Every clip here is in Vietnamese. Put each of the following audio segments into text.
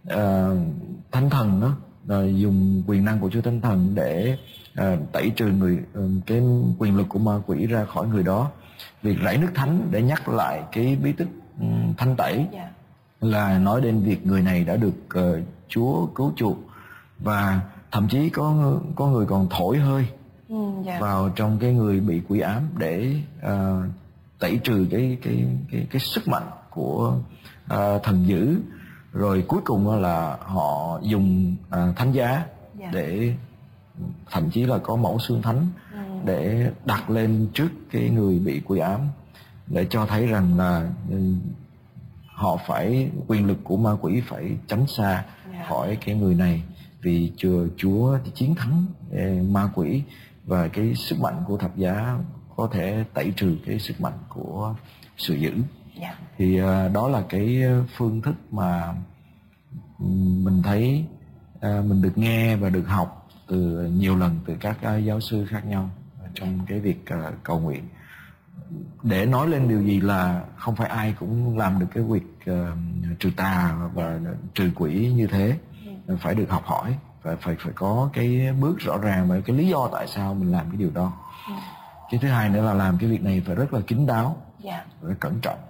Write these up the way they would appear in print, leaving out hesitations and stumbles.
Thánh Thần đó, dùng quyền năng của Chúa Thánh Thần để tẩy trừ cái quyền lực của ma quỷ ra khỏi người đó. Việc rải nước thánh để nhắc lại cái bí tích thanh tẩy là nói đến việc người này đã được Chúa cứu chuộc, và thậm chí có người còn thổi hơi vào trong cái người bị quỷ ám để tẩy trừ cái sức mạnh của thần dữ. Rồi cuối cùng là họ dùng thánh giá để thậm chí là có mẫu xương thánh để đặt lên trước cái người bị quỷ ám, để cho thấy rằng là họ phải, quyền lực của ma quỷ phải tránh xa khỏi cái người này, vì Chúa chiến thắng ma quỷ, và cái sức mạnh của thập giá có thể tẩy trừ cái sức mạnh của sự dữ. Thì đó là cái phương thức mà mình thấy mình được nghe và được học từ nhiều lần từ các giáo sư khác nhau trong cái việc cầu nguyện. Để nói lên điều gì là không phải ai cũng làm được cái việc trừ tà và trừ quỷ như thế, phải được học hỏi, phải có cái bước rõ ràng và cái lý do tại sao mình làm cái điều đó. Cái thứ hai nữa là làm cái việc này phải rất là kín đáo, phải cẩn trọng,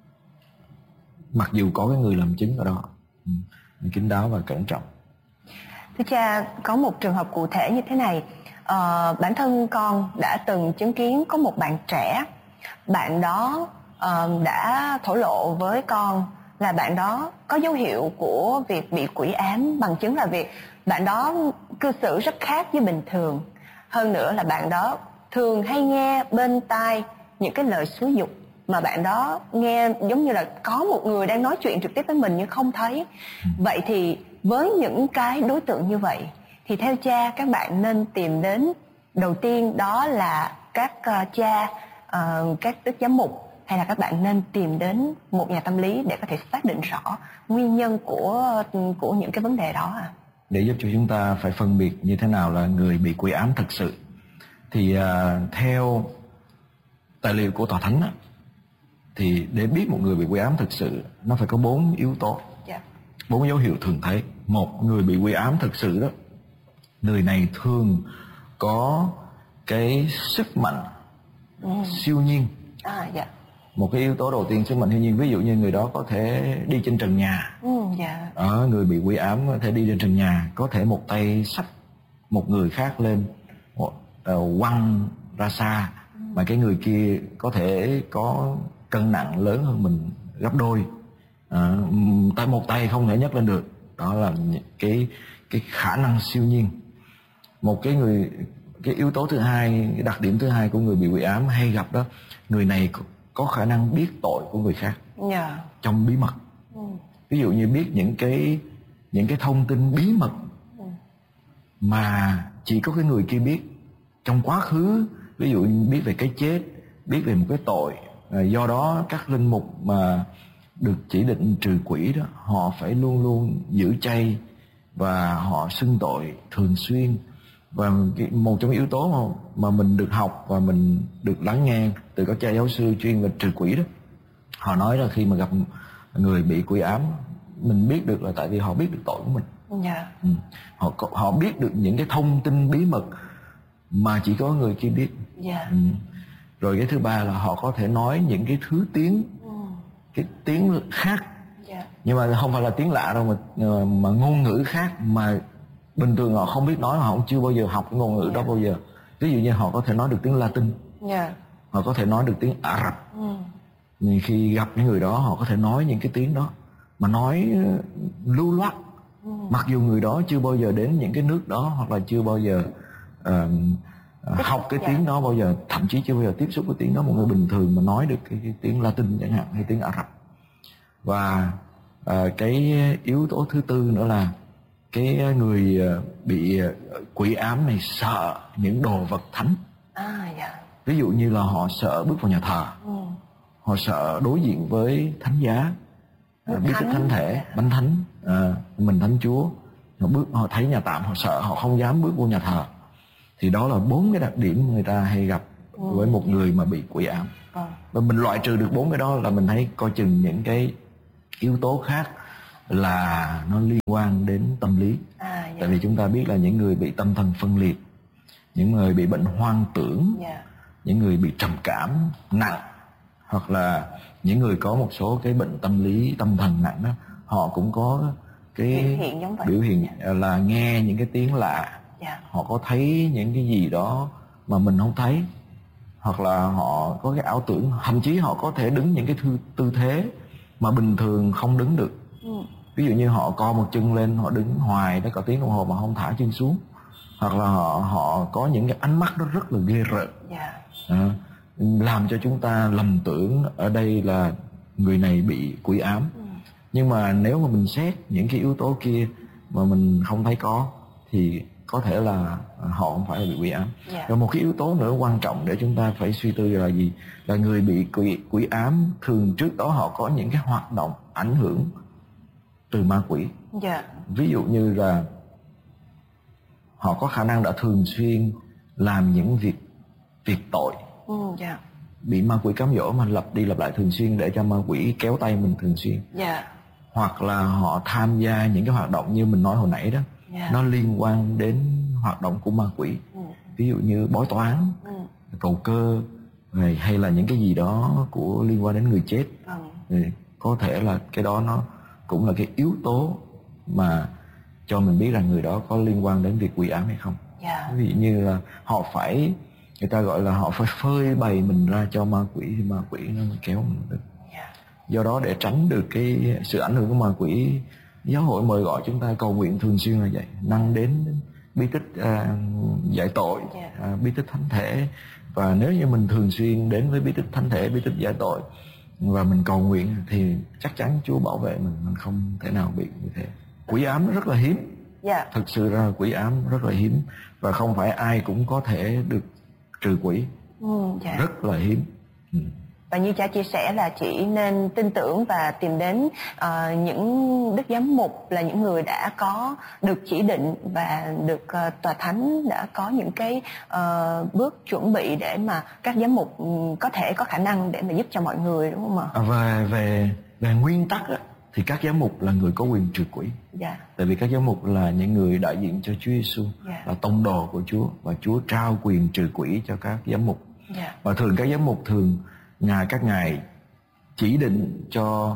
mặc dù có cái người làm chứng ở đó. Kín đáo và cẩn trọng. Thưa cha, có một trường hợp cụ thể như thế này. Bản thân con đã từng chứng kiến có một bạn trẻ, bạn đó đã thổ lộ với con là bạn đó có dấu hiệu của việc bị quỷ ám, bằng chứng là việc bạn đó cư xử rất khác với bình thường. Hơn nữa là bạn đó thường hay nghe bên tai những cái lời xúi giục, mà bạn đó nghe giống như là có một người đang nói chuyện trực tiếp với mình nhưng không thấy. Vậy thì với những cái đối tượng như vậy thì theo cha, các bạn nên tìm đến đầu tiên đó là các cha, các đức giám mục, hay là các bạn nên tìm đến một nhà tâm lý để có thể xác định rõ nguyên nhân của những cái vấn đề đó Để giúp cho chúng ta phải phân biệt như thế nào là người bị quỷ ám thực sự, thì theo tài liệu của Tòa Thánh thì để biết một người bị quỷ ám thực sự, nó phải có 4 yếu tố, 4 dấu hiệu thường thấy. Một, người bị quỷ ám thực sự đó, người này thường có cái sức mạnh siêu nhiên. Một cái yếu tố đầu tiên, sức mạnh siêu nhiên. Ví dụ như người đó có thể đi trên trần nhà. Người bị quỷ ám có thể đi trên trần nhà, có thể một tay xách một người khác lên, quăng ra xa, mà cái người kia có thể có cân nặng lớn hơn mình gấp đôi, một tay không thể nhấc lên được. Đó là cái khả năng siêu nhiên. Cái yếu tố thứ hai, cái đặc điểm thứ hai của người bị quỷ ám hay gặp đó, người này có khả năng biết tội của người khác trong bí mật. Ví dụ như biết những cái thông tin bí mật mà chỉ có cái người kia biết trong quá khứ. Ví dụ như biết về cái chết, biết về một cái tội. Do đó các linh mục mà được chỉ định trừ quỷ đó, họ phải luôn luôn giữ chay và họ xưng tội thường xuyên. Và một trong những yếu tố mà mình được học và mình được lắng nghe từ các cha giáo sư chuyên về trừ quỷ đó, họ nói là khi mà gặp người bị quỷ ám, mình biết được là tại vì họ biết được tội của mình. Họ biết được những cái thông tin bí mật mà chỉ có người kia biết. Rồi cái thứ ba là họ có thể nói những cái thứ tiếng, cái tiếng khác, nhưng mà không phải là tiếng lạ đâu, mà ngôn ngữ khác mà bình thường họ không biết nói, họ chưa bao giờ học cái ngôn ngữ đó bao giờ. Ví dụ như họ có thể nói được tiếng Latin, họ có thể nói được tiếng Ả Rập. Khi gặp những người đó, họ có thể nói những cái tiếng đó mà nói lưu loát, mặc dù người đó chưa bao giờ đến những cái nước đó, hoặc là chưa bao giờ học cái tiếng đó bao giờ, thậm chí chưa bao giờ tiếp xúc với tiếng đó. Một người bình thường mà nói được cái tiếng Latin chẳng hạn, hay tiếng Ả Rập. Và cái yếu tố thứ tư nữa là cái người bị quỷ ám này sợ những đồ vật thánh. Ví dụ như là họ sợ bước vào nhà thờ, họ sợ đối diện với thánh giá, biết cái thánh thể, bánh thánh, mình thánh Chúa. Họ thấy nhà tạm, họ sợ, họ không dám bước vô nhà thờ. Thì đó là 4 cái đặc điểm người ta hay gặp với một người mà bị quỷ ám. Và mình loại trừ được 4 cái đó là mình thấy coi chừng những cái yếu tố khác là nó liên quan đến tâm lý. Tại vì chúng ta biết là những người bị tâm thần phân liệt, những người bị bệnh hoang tưởng, những người bị trầm cảm nặng, hoặc là những người có một số cái bệnh tâm lý tâm thần nặng đó, họ cũng có cái biểu hiện là nghe những cái tiếng lạ, họ có thấy những cái gì đó mà mình không thấy, hoặc là họ có cái ảo tưởng, thậm chí họ có thể đứng những cái tư thế mà bình thường không đứng được. Ví dụ như họ co một chân lên, họ đứng hoài tới cả tiếng đồng hồ mà không thả chân xuống, hoặc là họ có những cái ánh mắt nó rất là ghê rợn, làm cho chúng ta lầm tưởng ở đây là người này bị quỷ ám. Nhưng mà nếu mà mình xét những cái yếu tố kia mà mình không thấy có, thì có thể là họ không phải là bị quỷ ám. Rồi một cái yếu tố nữa quan trọng để chúng ta phải suy tư là gì? Là người bị quỷ ám thường trước đó họ có những cái hoạt động ảnh hưởng từ ma quỷ. Ví dụ như là họ có khả năng đã thường xuyên làm những việc tội, bị ma quỷ cám dỗ mà lặp đi lặp lại thường xuyên để cho ma quỷ kéo tay mình thường xuyên. Hoặc là họ tham gia những cái hoạt động như mình nói hồi nãy đó, nó liên quan đến hoạt động của ma quỷ. Ví dụ như bói toán, cầu cơ, hay là những cái gì đó của liên quan đến người chết. Có thể là cái đó nó cũng là cái yếu tố mà cho mình biết rằng người đó có liên quan đến việc quỷ ám hay không. Ví dụ như là người ta gọi là họ phải phơi bày mình ra cho ma quỷ, thì ma quỷ nó mới kéo mình được. Do đó để tránh được cái sự ảnh hưởng của ma quỷ, giáo hội mời gọi chúng ta cầu nguyện thường xuyên là vậy, năng đến bí tích giải tội, bí tích thánh thể. Và nếu như mình thường xuyên đến với bí tích thánh thể, bí tích giải tội và mình cầu nguyện thì chắc chắn Chúa bảo vệ mình không thể nào bị như thế. Quỷ ám nó rất là hiếm. Thực sự ra quỷ ám rất là hiếm, và không phải ai cũng có thể được trừ quỷ. Rất là hiếm. Và như cha chia sẻ là chỉ nên tin tưởng và tìm đến những đức giám mục, là những người đã có được chỉ định và được tòa thánh đã có những cái bước chuẩn bị để mà các giám mục có thể có khả năng để mà giúp cho mọi người, đúng không ạ? Và về nguyên tắc á, thì các giám mục là người có quyền trừ quỷ. Tại vì các giám mục là những người đại diện cho Chúa Giêsu, là tông đồ của Chúa, và Chúa trao quyền trừ quỷ cho các giám mục. Và thường các giám mục các ngài chỉ định cho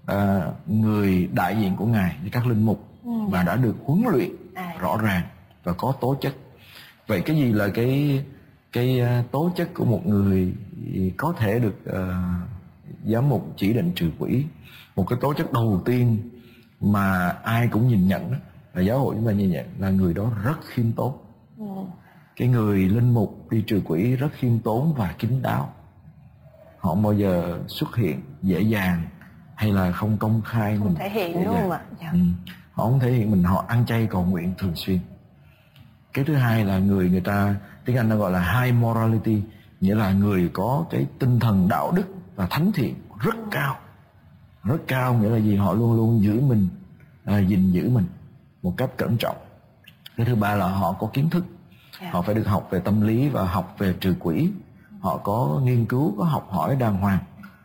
người đại diện của ngài, các linh mục, và đã được huấn luyện rõ ràng và có tố chất. Vậy cái gì là cái tố chất của một người có thể được giám mục chỉ định trừ quỷ? Một cái tố chất đầu tiên mà ai cũng nhìn nhận đó, là giáo hội chúng ta nhìn nhận là người đó rất khiêm tốn. Cái người linh mục đi trừ quỷ rất khiêm tốn và kín đáo. Họ không bao giờ xuất hiện dễ dàng hay là không công khai không thể hiện, đúng không ạ? Họ không thể hiện mình, họ ăn chay cầu nguyện thường xuyên. Cái thứ hai là người ta tiếng Anh nó gọi là high morality, nghĩa là người có cái tinh thần đạo đức và thánh thiện rất cao. Rất cao nghĩa là gì? Họ luôn luôn gìn giữ mình một cách cẩn trọng. Cái thứ ba là họ có kiến thức. Họ phải được học về tâm lý và học về trừ quỷ. Họ có nghiên cứu, có học hỏi đàng hoàng.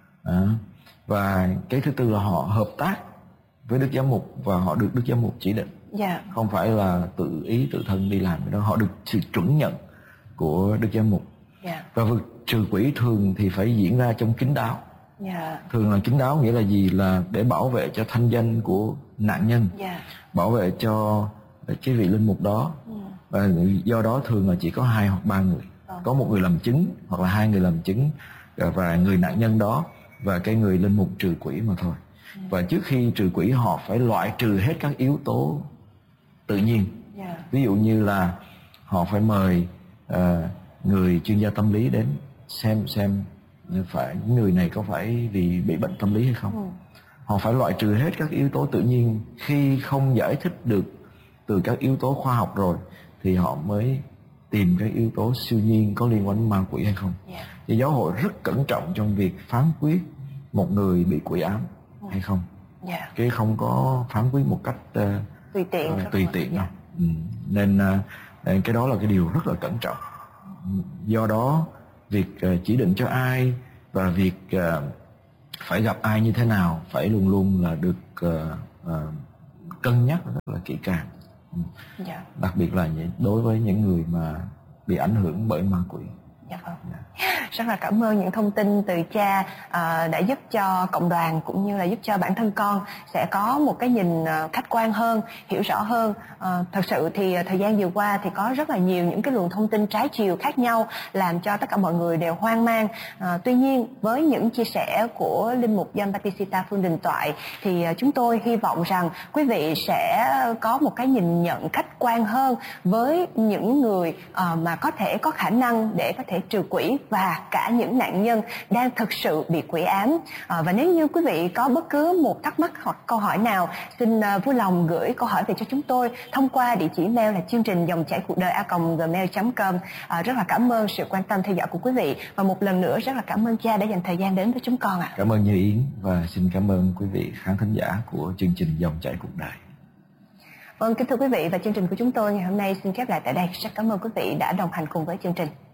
Và cái thứ tư là họ hợp tác với đức giám mục và họ được đức giám mục chỉ định. Không phải là tự ý tự thân đi làm cái đó, họ được sự chuẩn nhận của đức giám mục. Và việc trừ quỷ thường thì phải diễn ra trong kín đáo. Thường là kín đáo nghĩa là gì? Là để bảo vệ cho thanh danh của nạn nhân, bảo vệ cho cái vị linh mục đó. Và do đó thường là chỉ có 2 hoặc 3 người, có một người làm chứng hoặc là 2 người làm chứng, và người nạn nhân đó và cái người linh mục trừ quỷ mà thôi. Và trước khi trừ quỷ họ phải loại trừ hết các yếu tố tự nhiên. Ví dụ như là họ phải mời người chuyên gia tâm lý đến xem phải người này có phải vì bị bệnh tâm lý hay không. Họ phải loại trừ hết các yếu tố tự nhiên. Khi không giải thích được từ các yếu tố khoa học rồi thì họ mới tìm các yếu tố siêu nhiên có liên quan đến ma quỷ hay không. Thì giáo hội rất cẩn trọng trong việc phán quyết một người bị quỷ ám hay không. Cái không có phán quyết một cách tùy tiện đâu. Nên cái đó là cái điều rất là cẩn trọng. Do đó việc chỉ định cho ai và việc phải gặp ai như thế nào phải luôn luôn là được cân nhắc rất là kỹ càng. Dạ. Đặc biệt là đối với những người mà bị ảnh hưởng bởi ma quỷ. Dạ vâng. Rất là cảm ơn những thông tin từ cha đã giúp cho cộng đoàn cũng như là giúp cho bản thân con sẽ có một cái nhìn khách quan hơn, hiểu rõ hơn. Thật sự thì thời gian vừa qua thì có rất là nhiều những cái luồng thông tin trái chiều khác nhau làm cho tất cả mọi người đều hoang mang. Tuy nhiên với những chia sẻ của Linh mục John Batista Phương Đình Toại thì chúng tôi hy vọng rằng quý vị sẽ có một cái nhìn nhận khách quan hơn với những người mà có thể có khả năng để có thể trừ quỷ và cả những nạn nhân đang thực sự bị quỷ ám. Và nếu như quý vị có bất cứ một thắc mắc hoặc câu hỏi nào, xin vui lòng gửi câu hỏi về cho chúng tôi thông qua địa chỉ mail là chương trình dòng chảy cuộc đời @gmail.com. Rất là cảm ơn sự quan tâm theo dõi của quý vị, và một lần nữa rất là cảm ơn cha đã dành thời gian đến với chúng con ạ. Cảm ơn Như Yến và xin cảm ơn quý vị khán thính giả của chương trình dòng chảy cuộc đời. Vâng, kính thưa quý vị, và chương trình của chúng tôi ngày hôm nay xin khép lại tại đây. Rất cảm ơn quý vị đã đồng hành cùng với chương trình.